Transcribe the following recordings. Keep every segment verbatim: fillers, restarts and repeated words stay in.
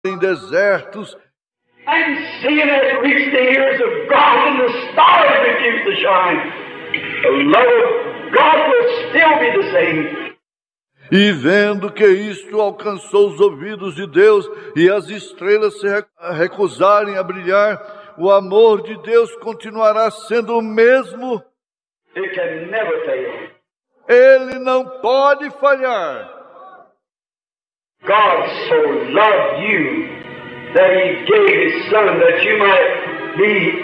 em desertos, and seeing it reach the ears of God and the stars refuse to shine, the love of God will still be the same. e vendo que isto alcançou os ouvidos de Deus e as estrelas se recusarem a brilhar, o amor de Deus continuará sendo o mesmo. It can never fail. Ele não pode falhar. God so loved you that He gave His Son that you might be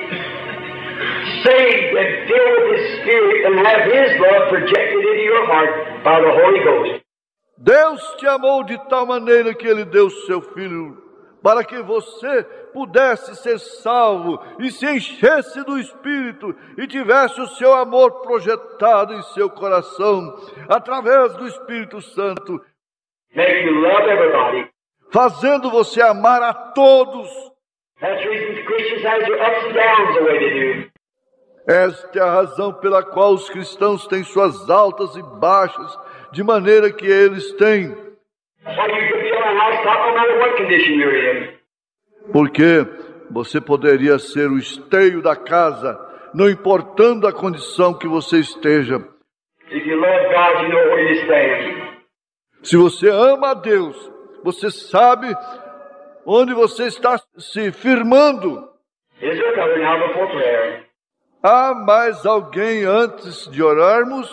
saved and filled with His Spirit and have His love projected into your heart by the Holy Ghost. Deus te amou de tal maneira que Ele deu seu Filho para que você pudesse ser salvo e se enchesse do Espírito e tivesse o seu amor projetado em seu coração através do Espírito Santo, Make you love everybody. fazendo você amar a todos. That's the reason Christians have their ups and downs the way they do. Esta é a razão pela qual os cristãos têm suas altas e baixas, de maneira que eles têm. So you can be on a housetop no matter what condition you're in. Porque você poderia ser o esteio da casa, não importando a condição que você esteja. If you love God, you know where you stand. Se você ama a Deus, você sabe onde você está se firmando. Is there another now before prayer? Há mais alguém antes de orarmos?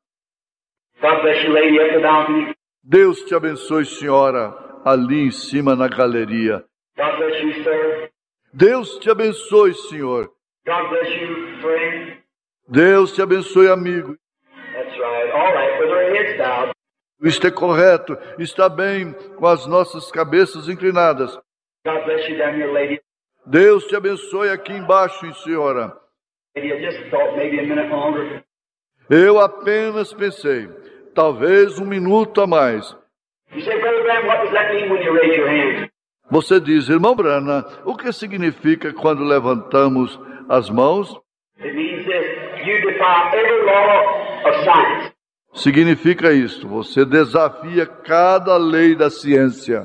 God bless you, lady, up the balcony. Deus te abençoe, senhora, ali em cima na galeria. God bless you, sir. Deus te abençoe, senhor. God bless you, friend. Deus te abençoe, amigo. That's right. All right, with our heads bowed. Isto é correto, está bem com as nossas cabeças inclinadas. God bless you down here, lady. Deus te abençoe aqui embaixo, senhora. Maybe I just thought maybe a minute longer. Eu apenas pensei, talvez um minuto a mais. You say, Brother Graham, what does that mean when you raise your hand? Você diz, irmão Branham, o que significa quando levantamos as mãos? It means this. You defy every law of science. Significa isto, você desafia cada lei da ciência.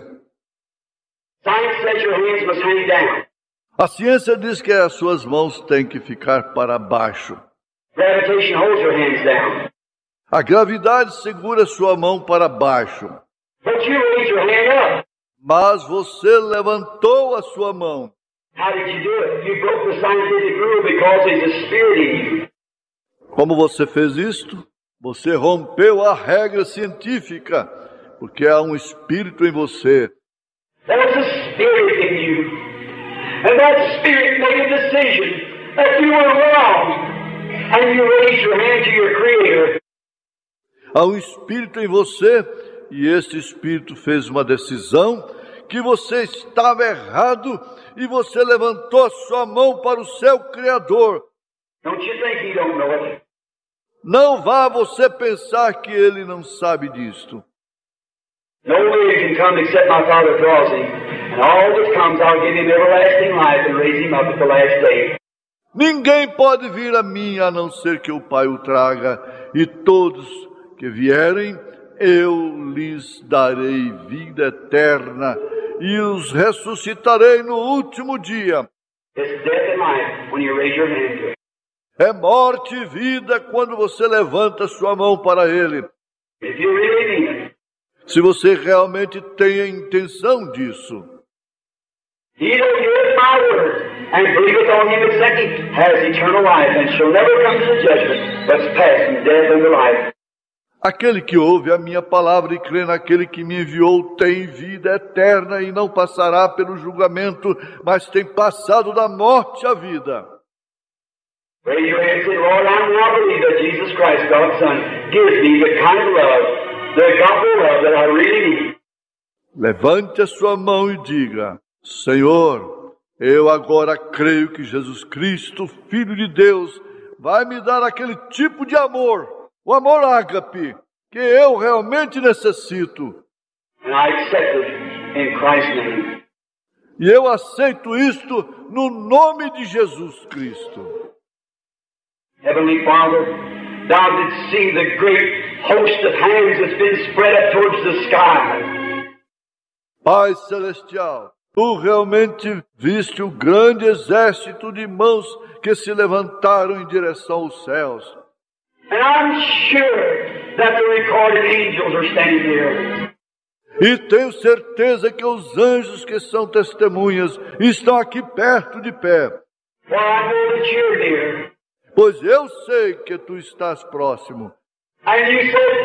Science says your hands must hang down. A ciência diz que as suas mãos têm que ficar para baixo. Gravitation holds your hands down. A gravidade segura sua mão para baixo. But you raise your hand up. Mas você levantou a sua mão. How did you do it? You broke the scientific rule because there's a spirit in you. Como você fez isto? Você rompeu a regra científica, porque há um espírito em você. There's a spirit in you. And that spirit made a decision that you were wrong. And you raised your hand to your Creator. Há um espírito em você, e este espírito fez uma decisão que você estava errado, e você levantou a sua mão para o seu Criador. Don't you think He don't know it? Não vá você pensar que ele não sabe disto. No man can come except my Father draws him. And all that comes, I'll give him everlasting life and raise him up at the last day. Ninguém pode vir a mim a não ser que o Pai o traga, e todos que vierem, eu lhes darei vida eterna e os ressuscitarei no último dia. It's death and life when you raise your hand to it. É morte e vida quando você levanta sua mão para Ele. If you really mean it, Se você realmente tem a intenção disso. he that heareth my word and believeth on him that sent him has eternal life and shall never come to the judgment, but is passed from death unto life. Aquele que ouve a minha palavra e crê naquele que me enviou tem vida eterna e não passará pelo julgamento, mas tem passado da morte à vida. Raise your hand and say, Lord, I now believe that Jesus Christ, God's Son, gives me the kind of love, the gospel love that I really need. Levante a sua mão e diga, Senhor, eu agora creio que Jesus Cristo, Filho de Deus, vai me dar aquele tipo de amor, o amor ágape, que eu realmente necessito. And I accept it in Christ's name. E eu aceito isto no nome de Jesus Cristo. Heavenly Father, Thou didst see the great host of hands that's been spread up towards the sky. Pai Celestial, Tu realmente viste o grande exército de mãos que se levantaram em direção aos céus. And I'm sure that the recorded angels are standing there. E tenho certeza que os anjos que são testemunhas estão aqui perto de pé. For I know that you're near. Pois eu sei que tu estás próximo. And you said,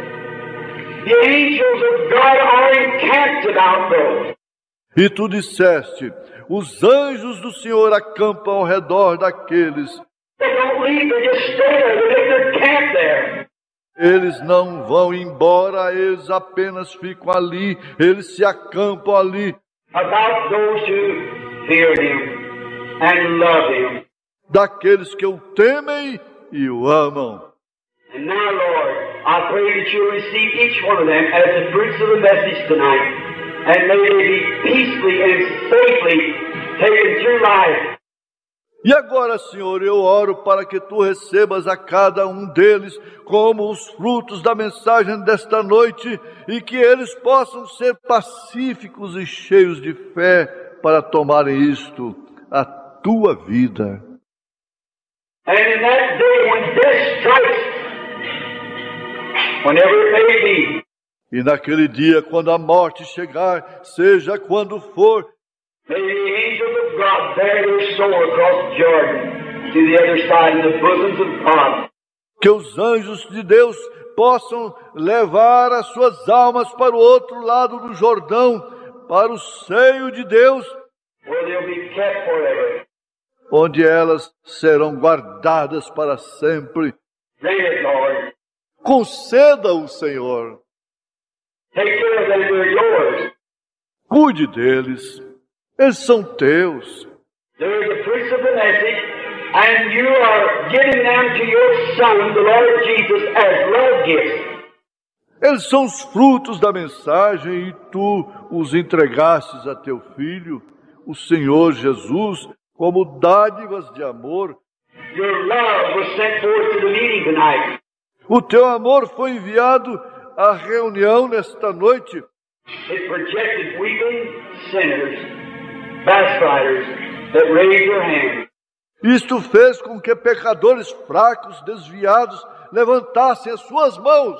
the angels of God are encamped about those. E tu disseste, os anjos do Senhor acampam ao redor daqueles. They don't leave, they just stay there, they make their camp there. Eles não vão embora, eles apenas ficam ali, eles se acampam ali. About those who fear Him and love Him. Daqueles que o temem e o amam. And now, Lord, I pray that you'll receive each one of them as the fruits of the message tonight. And may they be peacefully and safely taken through life. E agora, Senhor, eu oro para que Tu recebas a cada um deles como os frutos da mensagem desta noite e que eles possam ser pacíficos e cheios de fé para tomarem isto, a Tua vida. And in that day when death strikes, whenever it may be, e naquele dia, quando a morte chegar, seja quando for, may the angels of God bear their soul across Jordan to the other side in the bosoms of God. Que os anjos de Deus possam levar as suas almas para o outro lado do Jordão, para o seio de Deus, Where they'll be kept forever. onde elas serão guardadas para sempre. Grant it, Lord. Conceda-o, Senhor. Take care of them, they're yours. Cuide deles. Eles são teus. They're the fruits of the message, and you are giving them to your Son, the Lord Jesus, as love gifts. Eles são os frutos da mensagem e tu os entregastes a teu Filho, o Senhor Jesus, como dádivas de amor. Your love was sent forth to the meeting tonight. O teu amor foi enviado à reunião nesta noite. It projected weeping sinners, backsliders, that raised their hands. Isto fez com que pecadores fracos, desviados, levantassem as suas mãos.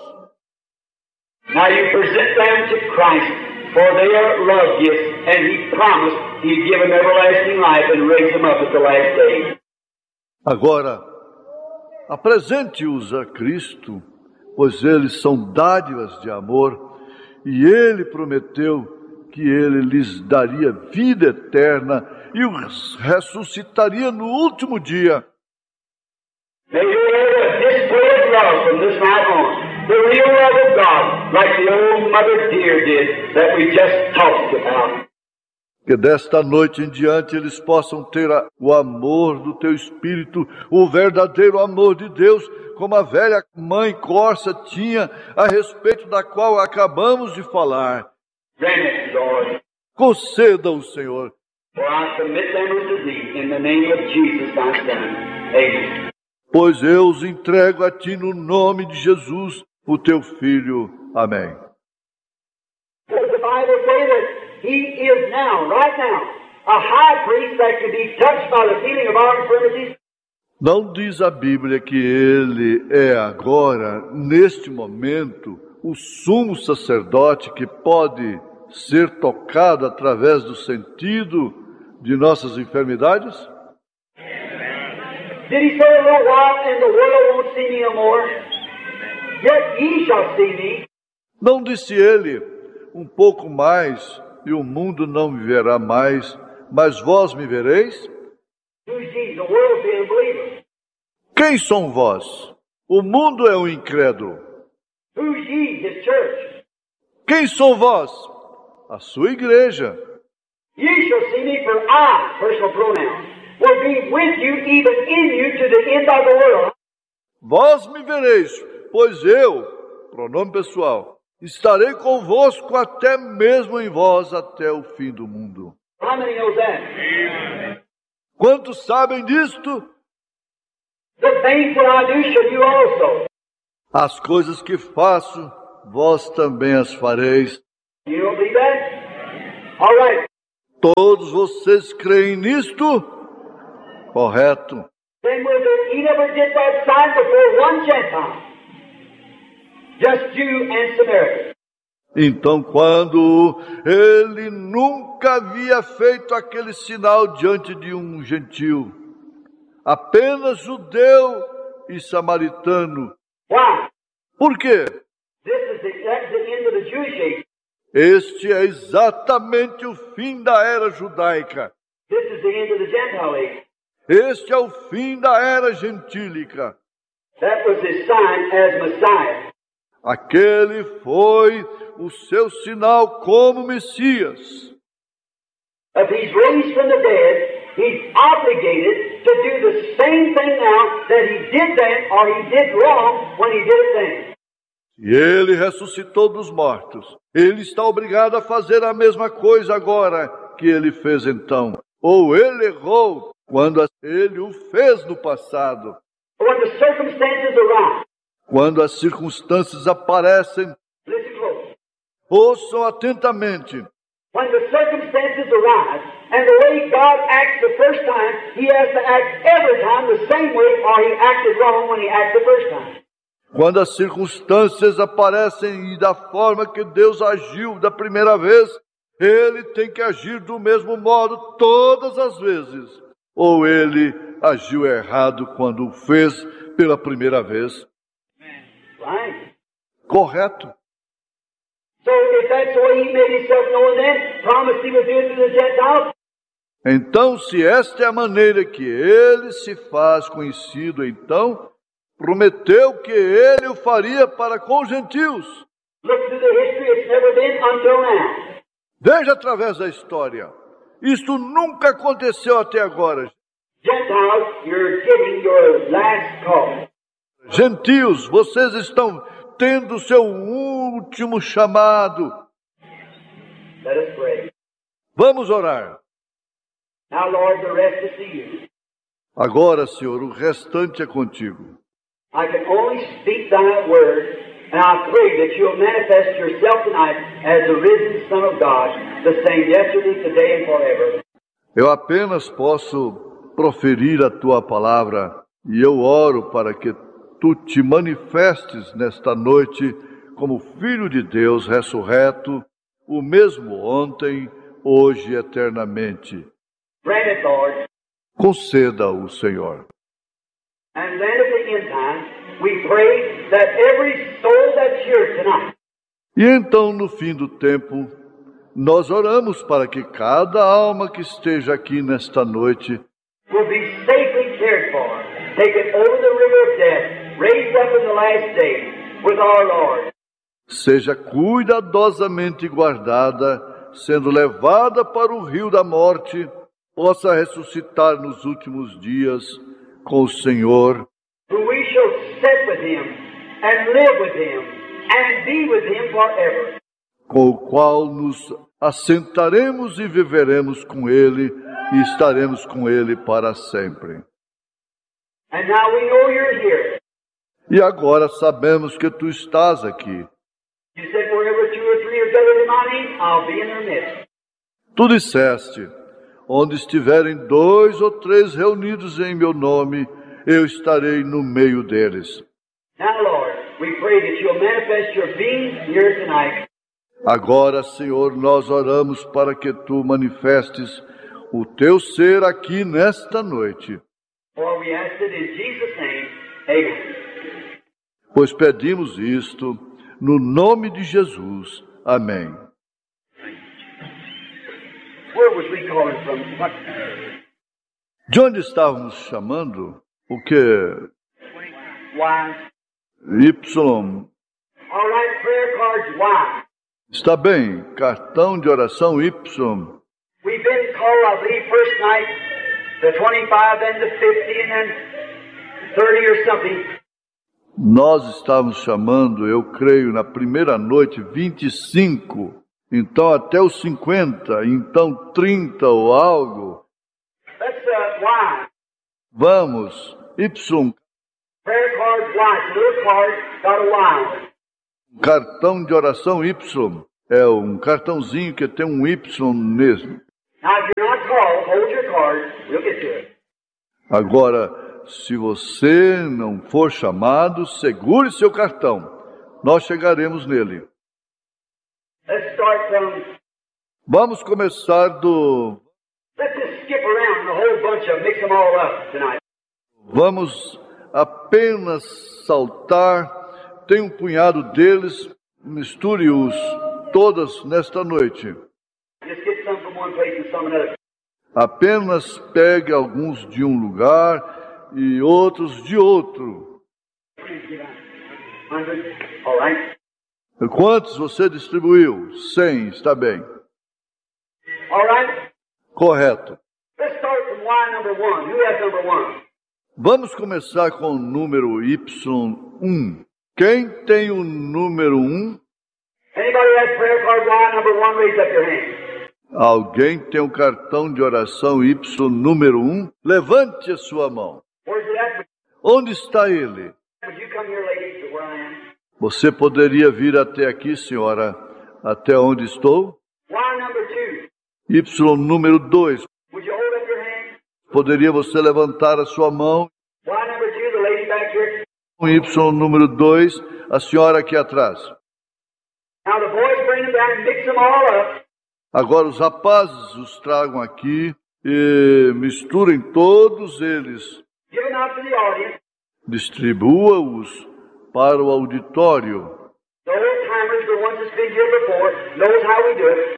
Now you present them to Christ, for they are love gifts, and He promised He'd give them everlasting life and raise them up at the last day. Agora, apresente-os a Cristo, pois eles são dádivas de amor, e Ele prometeu que Ele lhes daria vida eterna e os ressuscitaria no último dia. May you have a display of love from this night on. The real love of God, like the old Mother Dear did, that we just talked about. Que desta noite em diante eles possam ter a, o amor do Teu Espírito, o verdadeiro amor de Deus, como a velha mãe Corsa tinha, a respeito da qual acabamos de falar. Grant it, Lord. Conceda-o, Senhor. For I commit them unto Thee in the name of Jesus, Thy Son. Amen. Pois eu os entrego a Ti no nome de Jesus, o Teu Filho. Amém. Does the Bible say that He is now, right now, a high priest that can be touched by the feeling of our infirmities? Não diz a Bíblia que Ele é agora, neste momento, o sumo sacerdote que pode ser tocado através do sentido de nossas enfermidades? Did He say a little while, and the world won't see me no more? Yet ye shall see me. Não disse Ele, um pouco mais, e o mundo não me verá mais, mas vós me vereis? Who's ye? The world's the unbeliever. Quem são vós? O mundo é um incrédulo. Who's ye? His church. Quem são vós? A sua igreja. Ye shall see me, for I, personal pronoun, will be with you, even in you, to the end of the world. Vós me vereis, pois eu, pronome pessoal, estarei convosco até mesmo em vós, até o fim do mundo. How many knows that? Quantos sabem disto? The things that I do shall you also. As coisas que faço, vós também as fareis. You don't believe that? All right. Todos vocês creem nisto? Correto. Then was it, he never did that sign before one Gentile. Just Jew and Samaritan. Então, quando ele nunca havia feito aquele sinal diante de um gentil, apenas judeu e samaritano. Why? Por quê? This is the, that's the end of the Jewish age. Este é exatamente o fim da era judaica. This is the end of the Gentile age. Este é o fim da era gentílica. That was his sign as Messiah. Aquele foi o seu sinal como Messias. If he's raised from the dead, he's obligated to do the same thing now that he did then, or he did wrong when he did it then. Se ele ressuscitou dos mortos, ele está obrigado a fazer a mesma coisa agora que ele fez então. Ou ele errou quando ele o fez no passado. When the circumstances arise, Quando as circunstâncias aparecem, listen close. ouçam atentamente. When the circumstances arise, and the way God acts the first time, he has to act every time the same way, or he acted wrong when he acted the first time. Quando as circunstâncias aparecem e da forma que Deus agiu da primeira vez, ele tem que agir do mesmo modo todas as vezes. Ou ele agiu errado quando o fez pela primeira vez. Right? Correto. So if that's the way he made himself known then, promised he would do it to the Gentiles, Então, se esta é a maneira que ele se faz conhecido, então, prometeu que ele o faria para com os gentios. look through the history, it's never been until now. Veja através da história. Isto nunca aconteceu até agora. Gentiles, you're getting your last call. Gentios, vocês estão tendo seu último chamado. Let us pray. Vamos orar. Now, Lord, the rest is to you. Agora, Senhor, o restante é contigo. I can only speak thy word, and I pray that you'll manifest yourself tonight as the risen Son of God, the same yesterday, today, and forever. Eu apenas posso proferir a tua palavra e eu oro para que tu te manifestes nesta noite como Filho de Deus ressurreto, o mesmo ontem, hoje e eternamente. Grant it, Lord. Conceda-o, Senhor. And then at the end time, we pray that every soul that's here tonight E então, no fim do tempo, nós oramos para que cada alma que esteja aqui nesta noite will be safely cared for, taken over the river of death, raised up in the last day with our Lord. seja cuidadosamente guardada, sendo levada para o rio da morte, possa ressuscitar nos últimos dias com o Senhor, Who we shall sit with him and live with him and be with him forever. com o qual nos assentaremos e viveremos com Ele e estaremos com Ele para sempre. And now we know you're here. E agora sabemos que Tu estás aqui. You said, wherever two or three are gathered in my name, I'll be in their midst. Tu disseste, onde estiverem dois ou três reunidos em meu nome, eu estarei no meio deles. Now, Lord, we pray that you'll manifest your being here tonight. Agora, Senhor, nós oramos para que Tu manifestes o Teu ser aqui nesta noite. For we ask it in Jesus' name. Amen. Pois pedimos isto no nome de Jesus. Amém. Where was we calling from? What? De onde estávamos chamando? O que? Why? Y. All right, prayer cards, why? Está bem, cartão de oração Y. We've been called, I believe, first night, the twenty-five, then the fifty, and then thirty or something. Nós estávamos chamando, eu creio, na primeira noite, vinte e cinco, então até os cinquenta, então trinta ou algo. That's uh, why. Vamos, Y, Prayer card, why? It's a little card, got a Y on it. cartão de oração Y, é um cartãozinho que tem um Y mesmo. Now, if you're not called, hold your card. We'll get to it. Agora, se você não for chamado, segure seu cartão. Nós chegaremos nele. Let's start from, Vamos começar do... let's just skip around the whole bunch of them, mix them all up tonight. Vamos apenas saltar. Tem um punhado deles. Misture-os todas nesta noite. Just get some from one place and some another. Apenas pegue alguns de um lugar e outros de outro. Hundred, all right. Quantos você distribuiu? Cem, está bem. All right. Correto. Let's start from line number one. Who has number one? Vamos começar com o número Y um. Quem tem o número um? Anybody has prayer card line number one, raise up your hand. Alguém tem um cartão de oração Y número um? Levante a sua mão. Where's it at? Onde está ele? Would you come here, ladies, to where I am? Você poderia vir até aqui, senhora, até onde estou? Line number two. Y número dois. Would you hold up your hand? Poderia você levantar a sua mão? Line number two, the lady back here. O Y número dois, a senhora aqui atrás. Now the boys bring them down and mix them all up. Agora os rapazes os tragam aqui e misturem todos eles. Give them out to the audience. Distribua-os para o auditório. The old-timers, the ones that's been here before, knows how we do it.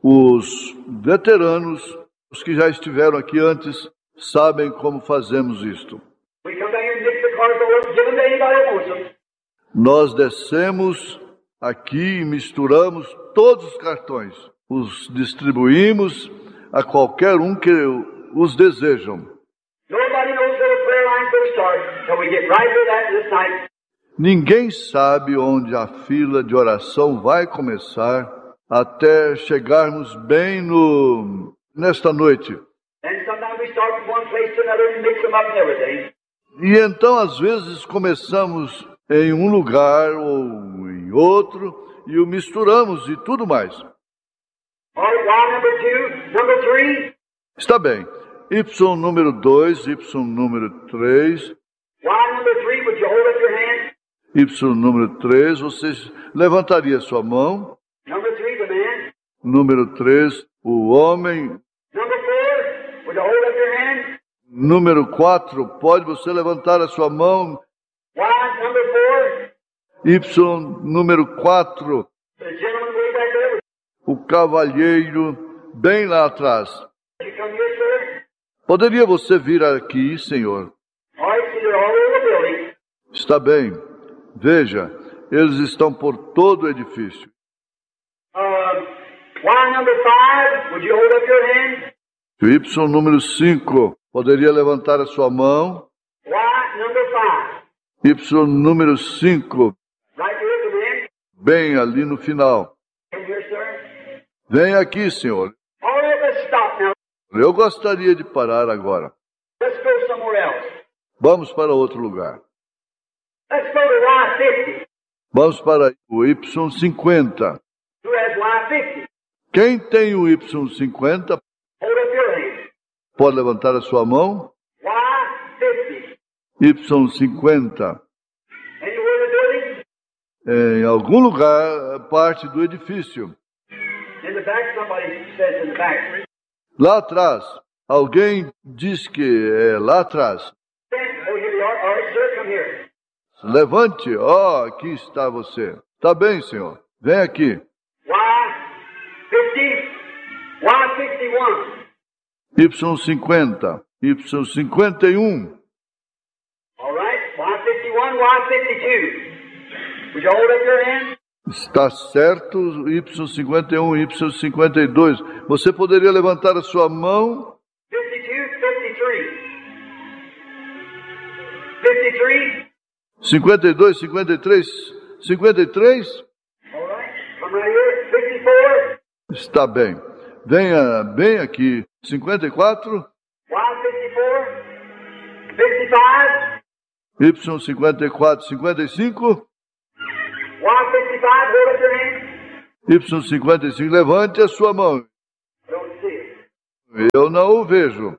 Os veteranos, os que já estiveram aqui antes, sabem como fazemos isto. We come down here and mix the cards over, give them to anybody that wants them. Nós descemos aqui e misturamos todos os cartões. Os distribuímos a qualquer um que os desejam. Nobody knows where the prayer line's going to start till we get right to that this night. Ninguém sabe onde a fila de oração vai começar até chegarmos bem no nesta noite. And sometimes we start from one place to another and mix them up and everything. E então, às vezes, começamos em um lugar ou em outro e o misturamos e tudo mais. All right, line number two, number three. Está bem. Y número dois, Y número três. Line number three, would you hold up your hand? Y número três, você levantaria sua mão. Number three, the man. Número três, o homem. Number four, would you hold up your hand? Número quatro, pode você levantar a sua mão. Line number four, Y número quatro, the gentleman way back there. o cavalheiro bem lá atrás. Would you come here, sir? Poderia você vir aqui, senhor? All right, see, they're all over the building. Está bem. Veja, eles estão por todo o edifício. Uh, line number five, would you hold up your hand? O Y número cinco, poderia levantar a sua mão. Line number five, Y número cinco, right here, the man. bem ali no final. Come here, sir. Vem aqui, senhor. All right, let's stop now. Eu gostaria de parar agora. Let's go somewhere else. Vamos para outro lugar. Let's go to line fifty. Vamos para o Y cinquenta. Who has line fifty? Quem tem o Y cinquenta, Hold up your hand. pode levantar a sua mão. Line fifty. Y cinquenta. Anywhere in the building? Em algum lugar, parte do edifício. In the back, somebody says in the back. Lá atrás. Alguém diz que é lá atrás. Stand. Oh, here they are. All right, sir, come here. Levante. Ó, oh, aqui está você. Tá bem, senhor. Vem aqui. Line fifty. Line sixty-one. Y cinquenta. Y cinquenta e um. All right, line fifty-one, line fifty-two. Would you hold up your hand? Está certo, Y cinquenta e um, Y cinquenta e dois. Você poderia levantar a sua mão? fifty-two, fifty-three. fifty-three. cinquenta e dois, cinquenta e três, cinquenta e três? All right, come right here. fifty-four. Está bem. Venha bem aqui. cinquenta e quatro. Line fifty-four. fifty-five. Y cinquenta e quatro, cinquenta e cinco. Line fifty-five, hold up your hand. Y cinquenta e cinco. Levante a sua mão. I don't see it. Eu não o vejo.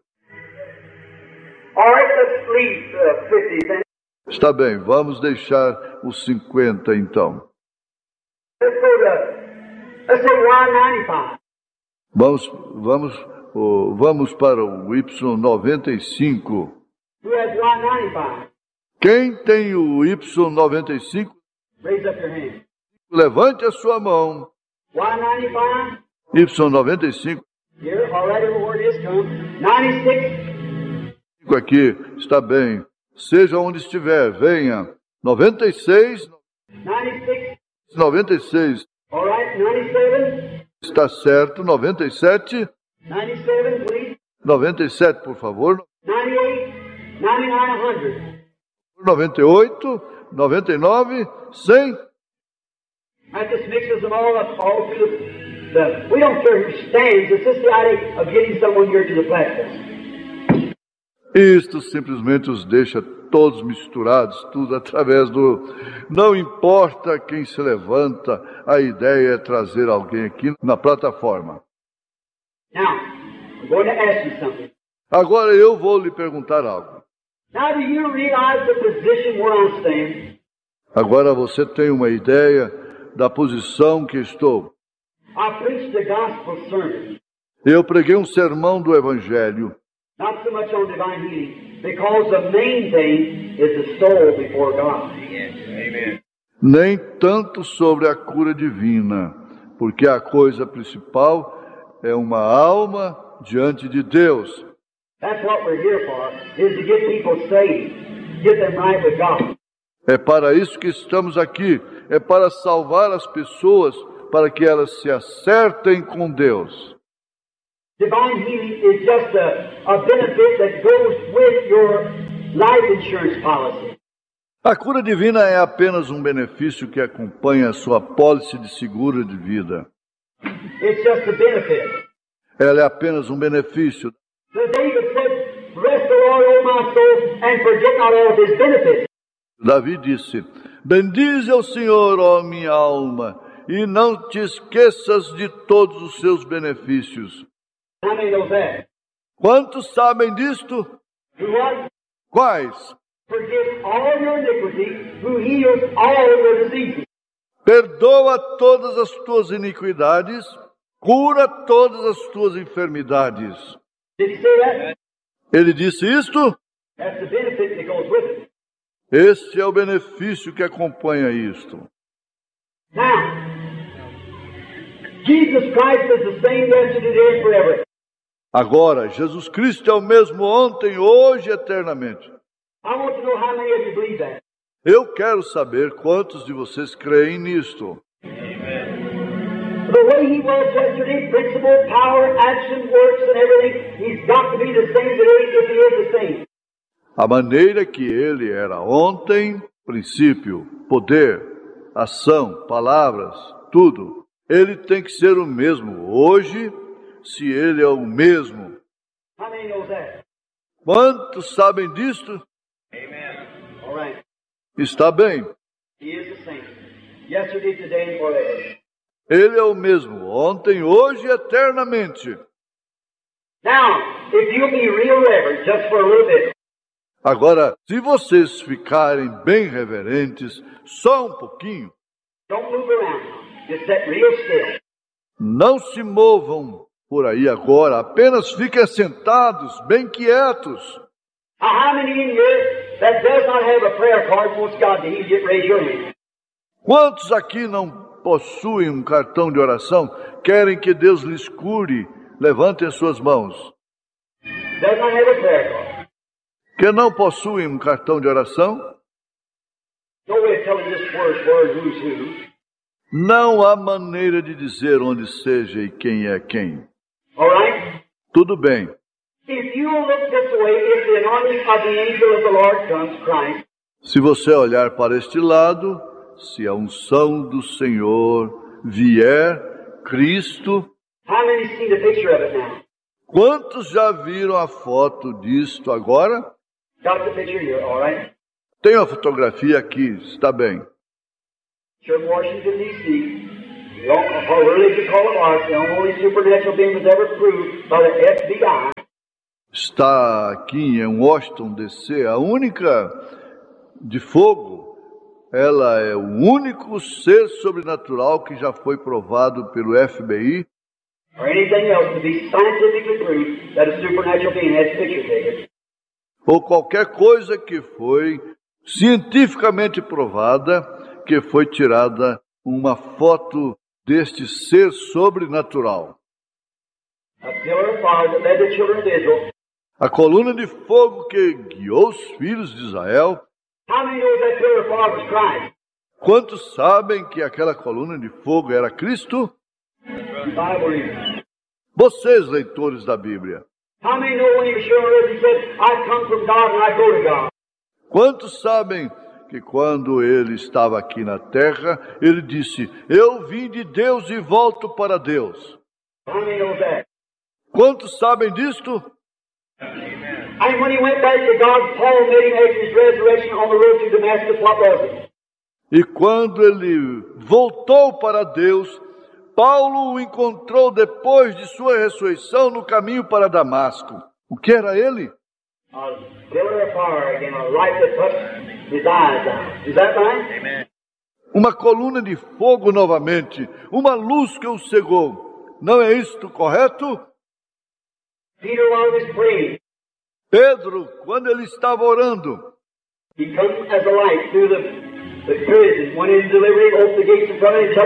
All right, let's leave uh, fifty then. Está bem, vamos deixar os cinquenta então. Let's go to, let's say Y ninety-five. Vamos, vamos, oh, vamos para o Y noventa e cinco. Who has Y ninety-five? Quem tem o Y noventa e cinco, Raise up your hand. levante a sua mão. Y ninety-five. Y noventa e cinco. Here, all right, where it is, come. ninety-six. Aqui, está bem. Seja onde estiver, venha. noventa e seis. ninety-six. noventa e seis. All right, ninety-seven. Está certo. noventa e sete. ninety-seven, please. noventa e sete, por favor. ninety-eight. ninety-nine, one hundred. noventa e oito. noventa e nove. cem. That just mixes them all up, all through the, the... We don't care who stands. It's just the idea of getting someone here to the platform. Isto simplesmente os deixa todos misturados, tudo através do... Não importa quem se levanta, a ideia é trazer alguém aqui na plataforma. Now, I'm going to ask you something. Agora eu vou lhe perguntar algo. Now, do you realize the position where I'm standing? Agora você tem uma ideia da posição que estou. I preached the gospel sermon, Eu preguei um sermão do Evangelho, not so much on divine healing, because the main thing is the soul before God. Amen. nem tanto sobre a cura divina, porque a coisa principal é uma alma diante de Deus. That's what we're here for, is to get people saved, get them right with God. É para isso que estamos aqui, é para salvar as pessoas, para que elas se acertem com Deus. Divine healing is just a, a benefit that goes with your life insurance policy. A cura divina é apenas um benefício que acompanha a sua apólice de seguro de vida. It's just a benefit. Ela é apenas um benefício. So David said, "Bless the Lord, O my soul, and forget not all of his benefits." Davi disse, bendize ao Senhor, ó minha alma, e não te esqueças de todos os seus benefícios. How many knows that? Quantos sabem disto? Who what? Quais? Forgives all your iniquity, who heals all your diseases. Perdoa todas as tuas iniquidades, cura todas as tuas enfermidades. Did he say that? Ele disse isto? That's the benefit that goes with it. Este é o benefício que acompanha isto. Now, Jesus Christ is the same yesterday, today, and forever. Agora, Jesus Cristo é o mesmo ontem, hoje e eternamente. I want to know how many of you believe that. Eu quero saber quantos de vocês creem nisto. The way he was yesterday, principle, power, action, works, and everything, he's got to be the same today if he is the same. A maneira que ele era ontem, princípio, poder, ação, palavras, tudo, ele tem que ser o mesmo hoje, se ele é o mesmo. How many knows that? Quantos sabem disto? Amen. All right. Está bem. He is the same. Yesterday, today, and forever. Ele é o mesmo ontem, hoje e eternamente. Now, if you'll be real reverent just for a little bit, Agora, se vocês ficarem bem reverentes, só um pouquinho, don't move around. Just sit real still. não se movam por aí agora, apenas fiquem sentados, bem quietos. Now, how many in here that does not have a prayer card wants God to heal you? Raise your hand. Quantos aqui não possuem um cartão de oração, querem que Deus lhes cure? Levantem as suas mãos. Does not have a prayer card. Que não possuem um cartão de oração? No way of telling this word, word, who's who. Não há maneira de dizer onde seja e quem é quem. All right? Tudo bem. If you look this way, if the anointing of the angel of the Lord comes, Christ, Se você olhar para este lado, se a unção do Senhor vier, Cristo, how many see the picture of it now? quantos já viram a foto disto agora? Got the picture here, all right? Tem a fotografia aqui, está bem. Sure, Washington, D C The only, or religion call it art, the only supernatural being was ever proved by the F B I. Está aqui em Washington, D C, a única de fogo, ela é o único ser sobrenatural que já foi provado pelo F B I. Or anything else to be scientifically proved that a supernatural being has picture taken. Ou qualquer coisa que foi cientificamente provada, que foi tirada uma foto deste ser sobrenatural. A pillar of fire that led the children of Israel. A coluna de fogo que guiou os filhos de Israel. How many know that pillar of fire was Christ? Quantos sabem que aquela coluna de fogo era Cristo? Bible readers. Vocês, leitores da Bíblia. How many know when he was here on earth, he said, I come from God and I go to God? Quantos sabem que quando ele estava aqui na terra, ele disse, eu vim de Deus e volto para Deus? How many know that? Quantos sabem disto? And when he went back to God, Paul met him after his resurrection on the road to Damascus. What was it? E quando ele voltou para Deus, Paulo o encontrou depois de sua ressurreição no caminho para Damasco. O que era ele? A pillar of fire again, a light that touched his eyes down. Is that right? Amen. Uma coluna de fogo novamente, uma luz que o cegou. Não é isto correto? Peter, while he was praying, Pedro, quando ele estava orando, he comes as a light through the, the prison. When in delivery, opened the gates in front of him.